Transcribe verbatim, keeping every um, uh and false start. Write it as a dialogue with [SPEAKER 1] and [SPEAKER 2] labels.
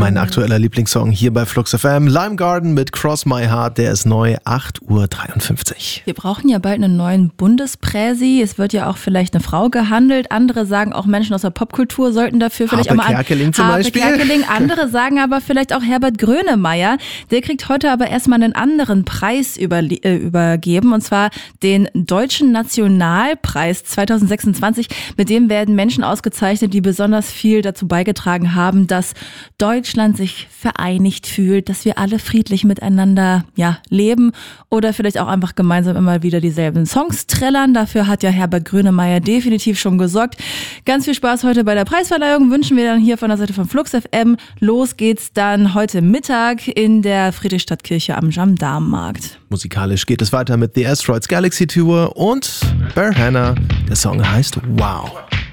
[SPEAKER 1] Mein aktueller Lieblingssong hier bei Flux F M. Lime Garden mit Cross My Heart, der ist neu, acht Uhr dreiundfünfzig.
[SPEAKER 2] Wir brauchen ja bald einen neuen Bundespräsi. Es wird ja auch vielleicht eine Frau gehandelt. Andere sagen auch, Menschen aus der Popkultur sollten dafür vielleicht
[SPEAKER 1] Harpe
[SPEAKER 2] auch mal...
[SPEAKER 1] Kerkeling zum
[SPEAKER 2] Harpe
[SPEAKER 1] Beispiel.
[SPEAKER 2] Kerkeling. Andere sagen aber vielleicht auch Herbert Grönemeyer. Der kriegt heute aber erstmal einen anderen Preis überle- äh, übergeben, und zwar den Deutschen Nationalpreis zwanzig sechsundzwanzig. Mit dem werden Menschen ausgezeichnet, die besonders viel dazu beigetragen haben, dass Deutschland sich vereinigt fühlt, dass wir alle friedlich miteinander ja, leben oder vielleicht auch einfach gemeinsam immer wieder dieselben Songs trällern. Dafür hat ja Herbert Grönemeyer definitiv schon gesorgt. Ganz viel Spaß heute bei der Preisverleihung wünschen wir dann hier von der Seite von Flux F M. Los geht's dann heute Mittag in der Friedrichstadtkirche am Gendarmenmarkt.
[SPEAKER 1] Musikalisch geht es weiter mit The Asteroids Galaxy Tour und Bear Hannah. Der Song heißt Wow.